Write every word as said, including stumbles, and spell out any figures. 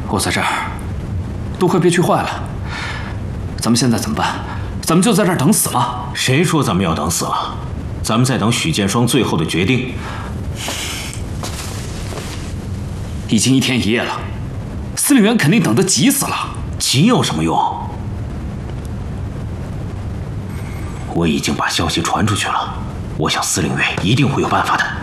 我在这儿，都快憋屈坏了。咱们现在怎么办？咱们就在这儿等死吗？ 谁说咱们要等死了？咱们在等许剑霜最后的决定。 已经一天一夜了，司令员肯定等得急死了。 急有什么用？我已经把消息传出去了，我想司令员一定会有办法的。